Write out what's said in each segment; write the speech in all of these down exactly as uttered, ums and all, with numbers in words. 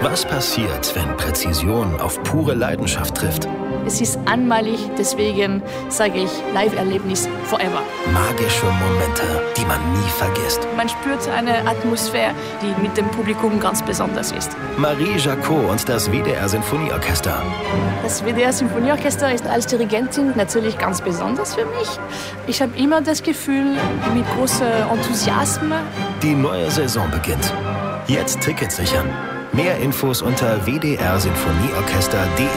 Was passiert, wenn Präzision auf pure Leidenschaft trifft? Es ist einmalig, deswegen sage ich Live-Erlebnis forever. Magische Momente, die man nie vergisst. Man spürt eine Atmosphäre, die mit dem Publikum ganz besonders ist. Marie Jacot und das W D R-Sinfonieorchester. Das W D R-Sinfonieorchester ist als Dirigentin natürlich ganz besonders für mich. Ich habe immer das Gefühl, mit großem Enthusiasmus. Die neue Saison beginnt. Jetzt Tickets sichern. Mehr Infos unter w d r sinfonieorchester punkt d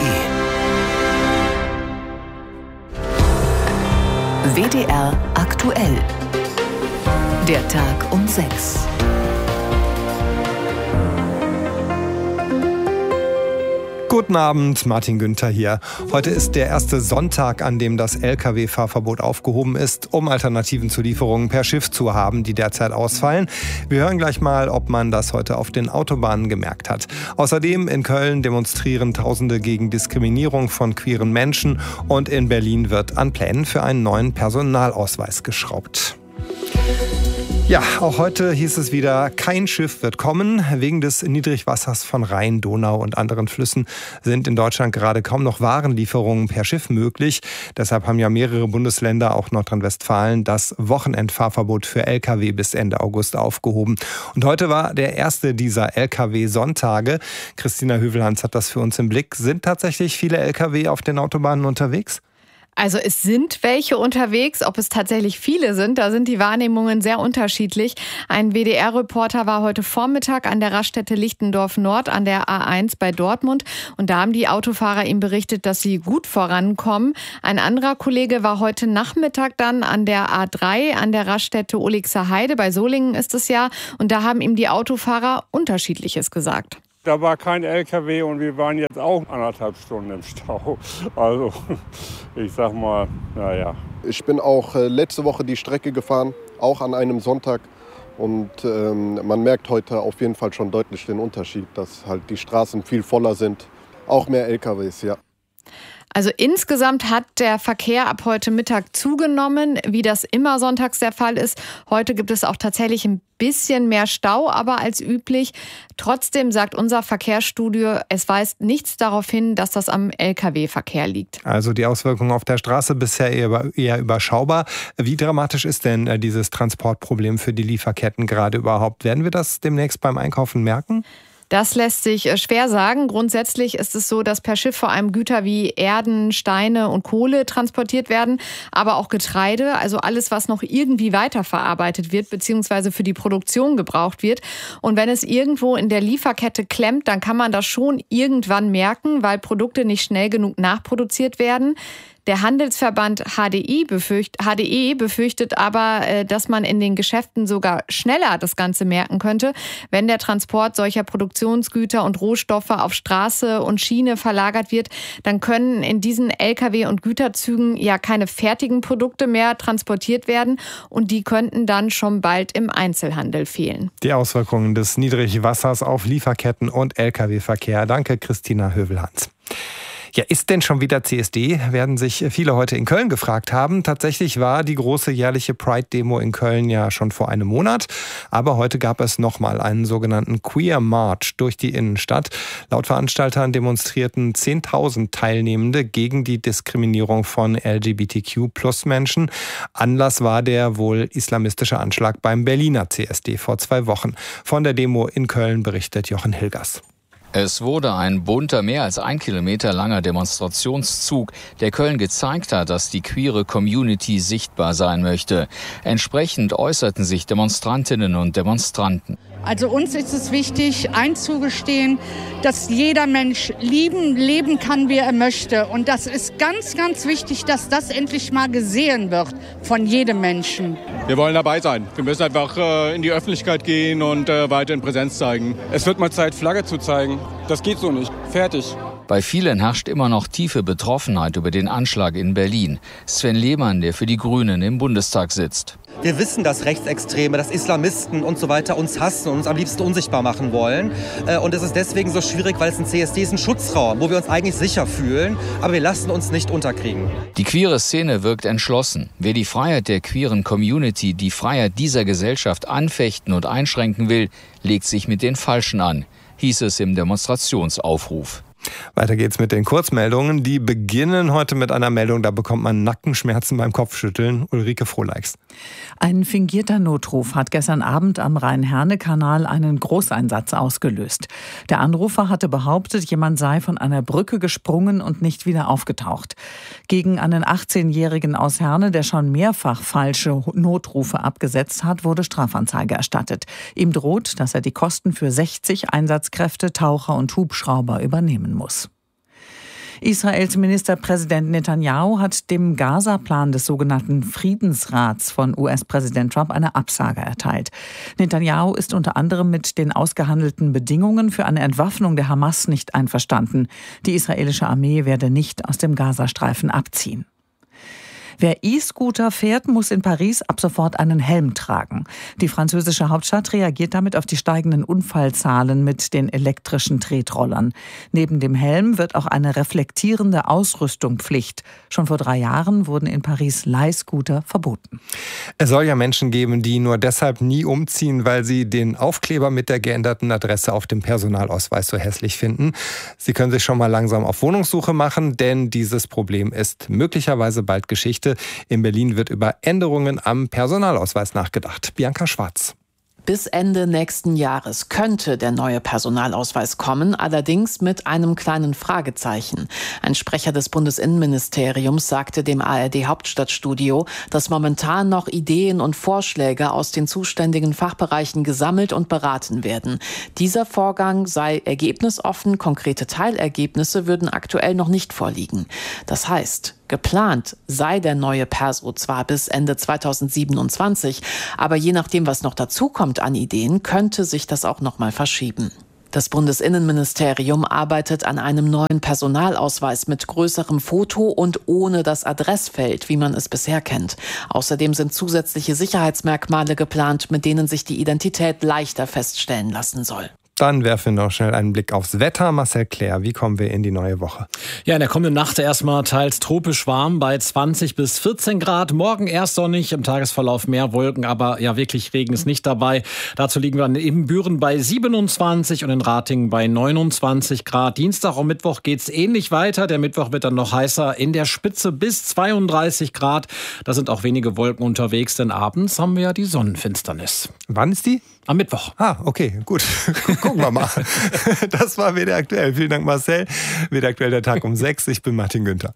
e. W D R aktuell. Der Tag um sechs. Guten Abend, Martin Günther hier. Heute ist der erste Sonntag, an dem das L K W-Fahrverbot aufgehoben ist, um Alternativen zu Lieferungen per Schiff zu haben, die derzeit ausfallen. Wir hören gleich mal, ob man das heute auf den Autobahnen gemerkt hat. Außerdem in Köln demonstrieren Tausende gegen Diskriminierung von queeren Menschen und in Berlin wird an Plänen für einen neuen Personalausweis geschraubt. Ja, auch heute hieß es wieder, kein Schiff wird kommen. Wegen des Niedrigwassers von Rhein, Donau und anderen Flüssen sind in Deutschland gerade kaum noch Warenlieferungen per Schiff möglich. Deshalb haben ja mehrere Bundesländer, auch Nordrhein-Westfalen, das Wochenendfahrverbot für L K W bis Ende August aufgehoben. Und heute war der erste dieser L K W-Sonntage. Christina Hövelhans hat das für uns im Blick. Sind tatsächlich viele L K W auf den Autobahnen unterwegs? Also es sind welche unterwegs, ob es tatsächlich viele sind, da sind die Wahrnehmungen sehr unterschiedlich. Ein W D R-Reporter war heute Vormittag an der Raststätte Lichtendorf Nord an der A eins bei Dortmund und da haben die Autofahrer ihm berichtet, dass sie gut vorankommen. Ein anderer Kollege war heute Nachmittag dann an der A drei an der Raststätte Ulixer Heide, bei Solingen ist es ja, und da haben ihm die Autofahrer Unterschiedliches gesagt. Da war kein L K W und wir waren jetzt auch anderthalb Stunden im Stau. Also ich sag mal, naja. Ich bin auch äh, letzte Woche die Strecke gefahren, auch an einem Sonntag. Und ähm, man merkt heute auf jeden Fall schon deutlich den Unterschied, dass halt die Straßen viel voller sind. Auch mehr L K Ws, ja. Also insgesamt hat der Verkehr ab heute Mittag zugenommen, wie das immer sonntags der Fall ist. Heute gibt es auch tatsächlich ein bisschen mehr Stau, aber als üblich. Trotzdem sagt unser Verkehrsstudio, es weist nichts darauf hin, dass das am L K W-Verkehr liegt. Also die Auswirkungen auf der Straße bisher eher, eher überschaubar. Wie dramatisch ist denn dieses Transportproblem für die Lieferketten gerade überhaupt? Werden wir das demnächst beim Einkaufen merken? Das lässt sich schwer sagen. Grundsätzlich ist es so, dass per Schiff vor allem Güter wie Erden, Steine und Kohle transportiert werden, aber auch Getreide, also alles, was noch irgendwie weiterverarbeitet wird bzw. für die Produktion gebraucht wird. Und wenn es irgendwo in der Lieferkette klemmt, dann kann man das schon irgendwann merken, weil Produkte nicht schnell genug nachproduziert werden. Der Handelsverband H D I befürcht, H D E befürchtet aber, dass man in den Geschäften sogar schneller das Ganze merken könnte, wenn der Transport solcher Produktionsgüter und Rohstoffe auf Straße und Schiene verlagert wird. Dann können in diesen L K W- und Güterzügen ja keine fertigen Produkte mehr transportiert werden und die könnten dann schon bald im Einzelhandel fehlen. Die Auswirkungen des Niedrigwassers auf Lieferketten und L K W-Verkehr. Danke, Christina Hövelhans. Ja, ist denn schon wieder C S D? Werden sich viele heute in Köln gefragt haben. Tatsächlich war die große jährliche Pride-Demo in Köln ja schon vor einem Monat. Aber heute gab es nochmal einen sogenannten Queer March durch die Innenstadt. Laut Veranstaltern demonstrierten zehntausend Teilnehmende gegen die Diskriminierung von L G B T Q Plus Menschen. Anlass war der wohl islamistische Anschlag beim Berliner C S D vor zwei Wochen. Von der Demo in Köln berichtet Jochen Hilgers. Es wurde ein bunter, mehr als ein Kilometer langer Demonstrationszug, der Köln gezeigt hat, dass die queere Community sichtbar sein möchte. Entsprechend äußerten sich Demonstrantinnen und Demonstranten. Also uns ist es wichtig, einzugestehen, dass jeder Mensch lieben, leben kann, wie er möchte. Und das ist ganz, ganz wichtig, dass das endlich mal gesehen wird von jedem Menschen. Wir wollen dabei sein. Wir müssen einfach äh, in die Öffentlichkeit gehen und äh, weiterhin Präsenz zeigen. Es wird mal Zeit, Flagge zu zeigen. Das geht so nicht. Fertig. Bei vielen herrscht immer noch tiefe Betroffenheit über den Anschlag in Berlin. Sven Lehmann, der für die Grünen im Bundestag sitzt. Wir wissen, dass Rechtsextreme, dass Islamisten und so weiter uns hassen und uns am liebsten unsichtbar machen wollen. Und es ist deswegen so schwierig, weil es ein C S D ist, ein Schutzraum, wo wir uns eigentlich sicher fühlen. Aber wir lassen uns nicht unterkriegen. Die queere Szene wirkt entschlossen. Wer die Freiheit der queeren Community, die Freiheit dieser Gesellschaft anfechten und einschränken will, legt sich mit den Falschen an. hieß es im Demonstrationsaufruf. Weiter geht's mit den Kurzmeldungen. Die beginnen heute mit einer Meldung, da bekommt man Nackenschmerzen beim Kopfschütteln. Ulrike Frohleixs. Ein fingierter Notruf hat gestern Abend am Rhein-Herne-Kanal einen Großeinsatz ausgelöst. Der Anrufer hatte behauptet, jemand sei von einer Brücke gesprungen und nicht wieder aufgetaucht. Gegen einen achtzehnjährigen aus Herne, der schon mehrfach falsche Notrufe abgesetzt hat, wurde Strafanzeige erstattet. Ihm droht, dass er die Kosten für sechzig Einsatzkräfte, Taucher und Hubschrauber übernehmen muss. Israels Ministerpräsident Netanyahu hat dem Gaza-Plan des sogenannten Friedensrats von U S-Präsident Trump eine Absage erteilt. Netanyahu ist unter anderem mit den ausgehandelten Bedingungen für eine Entwaffnung der Hamas nicht einverstanden. Die israelische Armee werde nicht aus dem Gazastreifen abziehen. Wer E-Scooter fährt, muss in Paris ab sofort einen Helm tragen. Die französische Hauptstadt reagiert damit auf die steigenden Unfallzahlen mit den elektrischen Tretrollern. Neben dem Helm wird auch eine reflektierende Ausrüstung Pflicht. Schon vor drei Jahren wurden in Paris Leihscooter verboten. Es soll ja Menschen geben, die nur deshalb nie umziehen, weil sie den Aufkleber mit der geänderten Adresse auf dem Personalausweis so hässlich finden. Sie können sich schon mal langsam auf Wohnungssuche machen, denn dieses Problem ist möglicherweise bald Geschichte. In Berlin wird über Änderungen am Personalausweis nachgedacht. Bianca Schwarz. Bis Ende nächsten Jahres könnte der neue Personalausweis kommen, allerdings mit einem kleinen Fragezeichen. Ein Sprecher des Bundesinnenministeriums sagte dem A R D-Hauptstadtstudio, dass momentan noch Ideen und Vorschläge aus den zuständigen Fachbereichen gesammelt und beraten werden. Dieser Vorgang sei ergebnisoffen, konkrete Teilergebnisse würden aktuell noch nicht vorliegen. Das heißt, geplant sei der neue Perso zwar bis Ende zweitausendsiebenundzwanzig, aber je nachdem, was noch dazukommt an Ideen, könnte sich das auch noch mal verschieben. Das Bundesinnenministerium arbeitet an einem neuen Personalausweis mit größerem Foto und ohne das Adressfeld, wie man es bisher kennt. Außerdem sind zusätzliche Sicherheitsmerkmale geplant, mit denen sich die Identität leichter feststellen lassen soll. Dann werfen wir noch schnell einen Blick aufs Wetter. Marcel Claire, wie kommen wir in die neue Woche? Ja, in der kommenden Nacht erstmal teils tropisch warm bei zwanzig bis vierzehn Grad. Morgen erst sonnig, im Tagesverlauf mehr Wolken, aber ja wirklich Regen ist nicht dabei. Dazu liegen wir dann in Büren bei siebenundzwanzig und in Ratingen bei neunundzwanzig Grad. Dienstag und Mittwoch geht's ähnlich weiter. Der Mittwoch wird dann noch heißer, in der Spitze bis zweiunddreißig Grad. Da sind auch wenige Wolken unterwegs, denn abends haben wir ja die Sonnenfinsternis. Wann ist die? Am Mittwoch. Ah, okay, gut. Gucken wir mal. Das war W D R aktuell. Vielen Dank, Marcel. W D R aktuell, der Tag um sechs. Ich bin Martin Günther.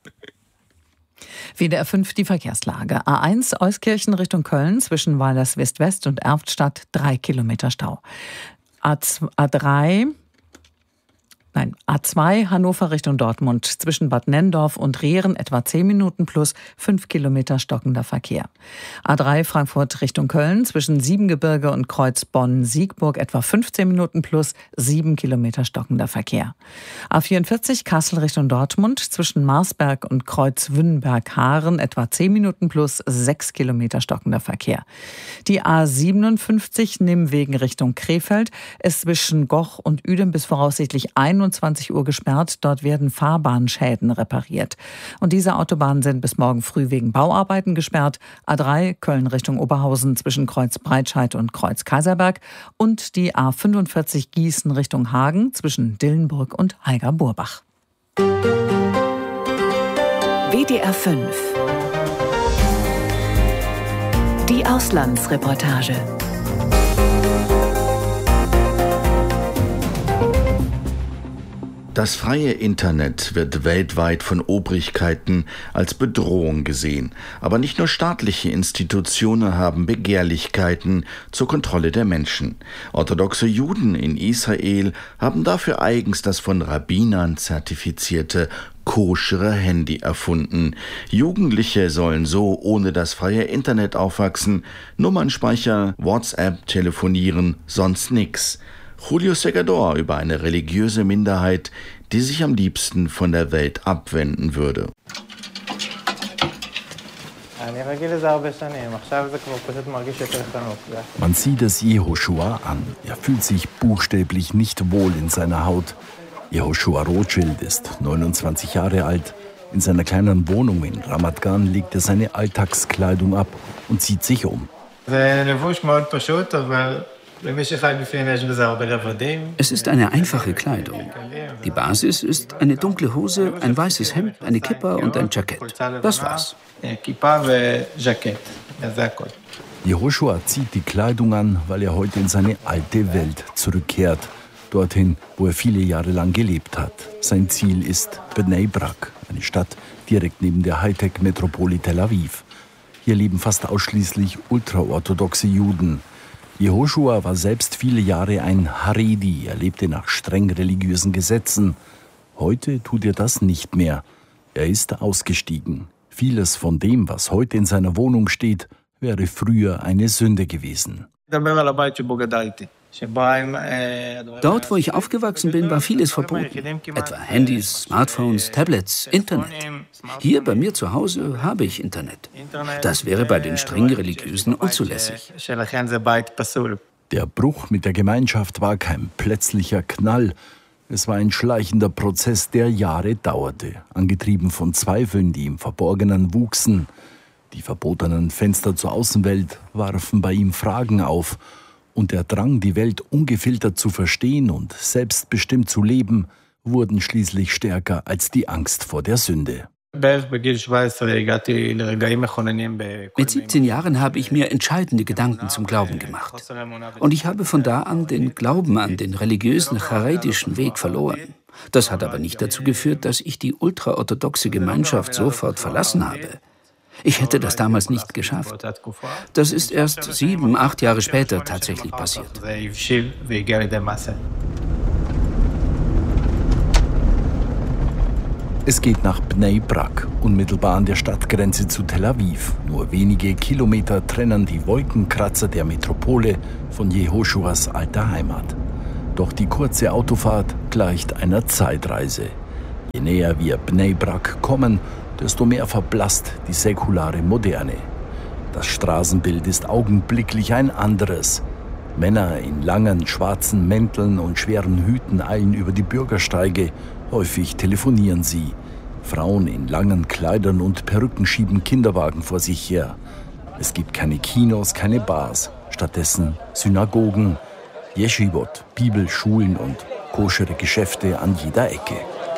W D R fünf, die Verkehrslage. A eins Euskirchen Richtung Köln zwischen Weilerswist-West und Erftstadt drei Kilometer Stau. A drei... Nein, A zwei Hannover Richtung Dortmund zwischen Bad Nenndorf und Rehren etwa zehn Minuten plus fünf Kilometer stockender Verkehr. A drei Frankfurt Richtung Köln zwischen Siebengebirge und Kreuz Bonn-Siegburg etwa fünfzehn Minuten plus sieben Kilometer stockender Verkehr. A vierundvierzig Kassel Richtung Dortmund zwischen Marsberg und Kreuz Wünnberg-Haaren etwa zehn Minuten plus sechs Kilometer stockender Verkehr. Die A siebenundfünfzig Nimwegen Richtung Krefeld ist zwischen Goch und Uedem bis voraussichtlich einundzwanzig Uhr gesperrt. Dort werden Fahrbahnschäden repariert. Und diese Autobahnen sind bis morgen früh wegen Bauarbeiten gesperrt. A drei Köln Richtung Oberhausen zwischen Kreuz Breitscheid und Kreuz Kaiserberg. Und die A fünfundvierzig Gießen Richtung Hagen zwischen Dillenburg und Heiger-Burbach. W D R fünf. Die Auslandsreportage. Das freie Internet wird weltweit von Obrigkeiten als Bedrohung gesehen. Aber nicht nur staatliche Institutionen haben Begehrlichkeiten zur Kontrolle der Menschen. Orthodoxe Juden in Israel haben dafür eigens das von Rabbinern zertifizierte koschere Handy erfunden. Jugendliche sollen so ohne das freie Internet aufwachsen. Nummernspeicher, WhatsApp, telefonieren, sonst nix. Julio Segador über eine religiöse Minderheit, die sich am liebsten von der Welt abwenden würde. Man sieht es Jehoshua an. Er fühlt sich buchstäblich nicht wohl in seiner Haut. Jehoshua Rothschild ist neunundzwanzig Jahre alt. In seiner kleinen Wohnung in Ramat Gan legt er seine Alltagskleidung ab und zieht sich um. Es ist eine einfache Kleidung. Die Basis ist eine dunkle Hose, ein weißes Hemd, eine Kippa und ein Jackett. Das war's. Yehoshua zieht die Kleidung an, weil er heute in seine alte Welt zurückkehrt. Dorthin, wo er viele Jahre lang gelebt hat. Sein Ziel ist Bnei Brak, eine Stadt direkt neben der Hightech-Metropole Tel Aviv. Hier leben fast ausschließlich ultraorthodoxe Juden. Yehoshua war selbst viele Jahre ein Haredi, er lebte nach streng religiösen Gesetzen. Heute tut er das nicht mehr. Er ist ausgestiegen. Vieles von dem, was heute in seiner Wohnung steht, wäre früher eine Sünde gewesen. Dort, wo ich aufgewachsen bin, war vieles verboten. Etwa Handys, Smartphones, Tablets, Internet. Hier bei mir zu Hause habe ich Internet. Das wäre bei den streng Religiösen unzulässig. Der Bruch mit der Gemeinschaft war kein plötzlicher Knall. Es war ein schleichender Prozess, der Jahre dauerte, angetrieben von Zweifeln, die im Verborgenen wuchsen. Die verbotenen Fenster zur Außenwelt warfen bei ihm Fragen auf. Und der Drang, die Welt ungefiltert zu verstehen und selbstbestimmt zu leben, wurden schließlich stärker als die Angst vor der Sünde. Mit siebzehn Jahren habe ich mir entscheidende Gedanken zum Glauben gemacht. Und ich habe von da an den Glauben an den religiösen, charedischen Weg verloren. Das hat aber nicht dazu geführt, dass ich die ultraorthodoxe Gemeinschaft sofort verlassen habe. Ich hätte das damals nicht geschafft. Das ist erst sieben, acht Jahre später tatsächlich passiert. Es geht nach Bnei Brak, unmittelbar an der Stadtgrenze zu Tel Aviv. Nur wenige Kilometer trennen die Wolkenkratzer der Metropole von Yehoshuas alter Heimat. Doch die kurze Autofahrt gleicht einer Zeitreise. Je näher wir Bnei Brak kommen, desto mehr verblasst die säkulare Moderne. Das Straßenbild ist augenblicklich ein anderes. Männer in langen schwarzen Mänteln und schweren Hüten eilen über die Bürgersteige. Häufig telefonieren sie. Frauen in langen Kleidern und Perücken schieben Kinderwagen vor sich her. Es gibt keine Kinos, keine Bars. Stattdessen Synagogen, Yeshivot, Bibelschulen und koschere Geschäfte an jeder Ecke.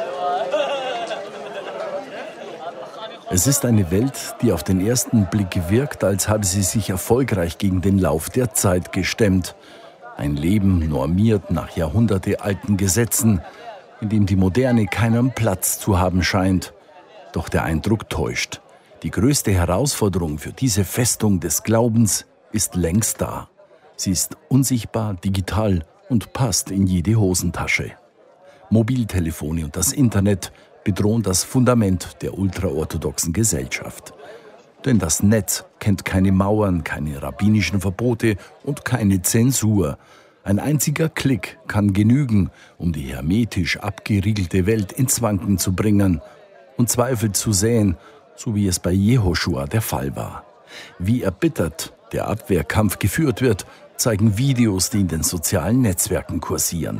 Es ist eine Welt, die auf den ersten Blick wirkt, als habe sie sich erfolgreich gegen den Lauf der Zeit gestemmt. Ein Leben normiert nach jahrhundertealten Gesetzen, in dem die Moderne keinen Platz zu haben scheint. Doch der Eindruck täuscht. Die größte Herausforderung für diese Festung des Glaubens ist längst da. Sie ist unsichtbar, digital und passt in jede Hosentasche. Mobiltelefone und das Internet bedrohen das Fundament der ultraorthodoxen Gesellschaft. Denn das Netz kennt keine Mauern, keine rabbinischen Verbote und keine Zensur. Ein einziger Klick kann genügen, um die hermetisch abgeriegelte Welt ins Wanken zu bringen und Zweifel zu säen, so wie es bei Yehoshua der Fall war. Wie erbittert der Abwehrkampf geführt wird, zeigen Videos, die in den sozialen Netzwerken kursieren.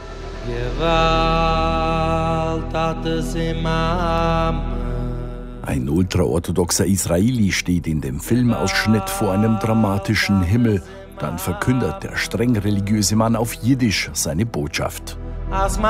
Ein ultraorthodoxer Israeli steht in dem Filmausschnitt vor einem dramatischen Himmel. Dann verkündet der streng religiöse Mann auf Jiddisch seine Botschaft.